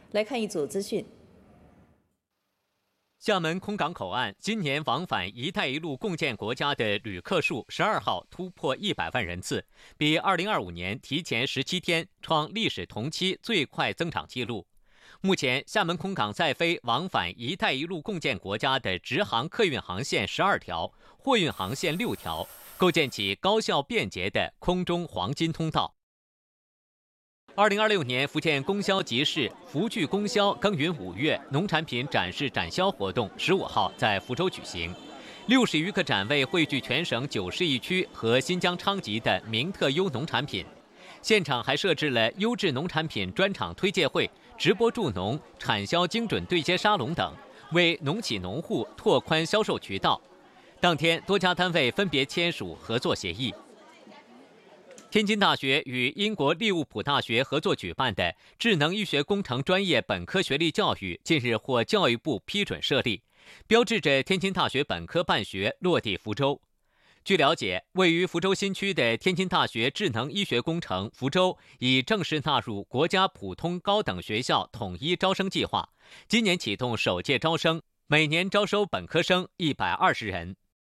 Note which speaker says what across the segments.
Speaker 1: 来看一组资讯。
Speaker 2: 厦门空港口岸今年往返“一带一路”共建国家的旅客数12号突破100万人次，比2025年提前17天创历史同期最快增长纪录。目前，厦门空港在飞往返“一带一路”共建国家的直航客运航线12条，货运航线6条，构建起高效便捷的空中黄金通道。2026年福建供销集市福聚供销耕耘5月农产品展示展销活动15号在福州举行，60余个展位汇聚全省91区和新疆昌吉的名特优农产品。现场还设置了优质农产品专场推介会、直播助农、产销精准对接沙龙等，为农企农户拓宽销售渠道。当天，多家单位分别签署合作协议。天津大学与英国利物浦大学合作举办的智能医学工程专业本科学历教育近日获教育部批准设立，标志着天津大学本科办学落地福州。据了解，位于福州新区的天津大学智能医学工程福州已正式纳入国家普通高等学校统一招生计划，今年启动首届招生，每年招收本科生120人。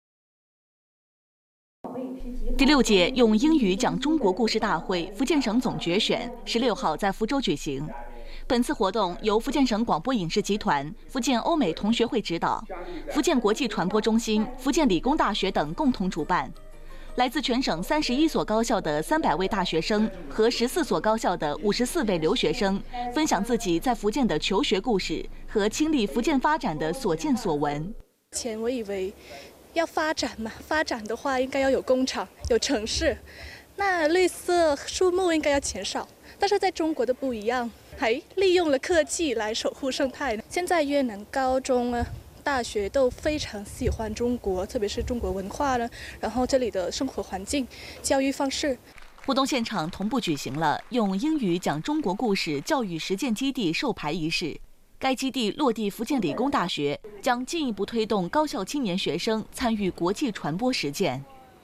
Speaker 3: 第6届用英语讲中国故事大会福建省总决选16号在福州举行。本次活动由福建省广播影视集团、福建欧美同学会指导，福建国际传播中心、福建理工大学等共同主办。来自全省31所高校的300位大学生和14所高校的54位留学生，分享自己在福建的求学故事和亲历福建发展的所见所闻。
Speaker 4: 前我以为要发展嘛，发展的话应该要有工厂、有城市，那绿色树木应该要减少。但是在中国的不一样，还利用了科技来守护生态。现在越南高中啊、大学都非常喜欢中国，特别是中国文化呢，然后这里的生活环境、教育方式。
Speaker 3: 活动现场同步举行了用英语讲中国故事教育实践基地授牌仪式。该基地落地福建理工大学，将进一步推动高校青年学生参与国际传播实践。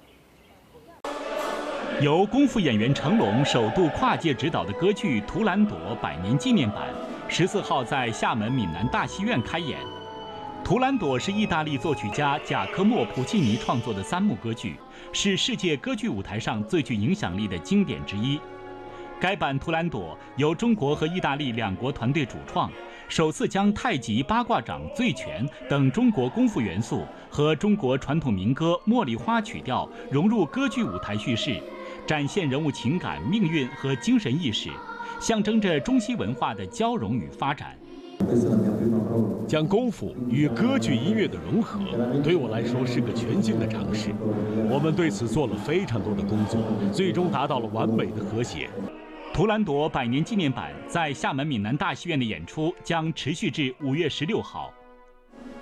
Speaker 5: 由功夫演员成龙首度跨界执导的歌剧《图兰朵》100年纪念版，14号在厦门闽南大戏院开演。《图兰朵》是意大利作曲家贾科莫·普契尼创作的3幕歌剧，是世界歌剧舞台上最具影响力的经典之一。该版《图兰朵》由中国和意大利2国团队主创，首次将太极、八卦掌、醉拳等中国功夫元素和中国传统民歌《茉莉花》曲调融入歌剧舞台叙事，展现人物情感、命运和精神意识，象征着中西文化的交融与发展。
Speaker 6: 将功夫与歌剧音乐的融合，对我来说是个全新的尝试。我们对此做了非常多的工作，最终达到了完美的和谐。图兰朵100年纪念版在厦门闽南大戏院的演出将持续至5月16号。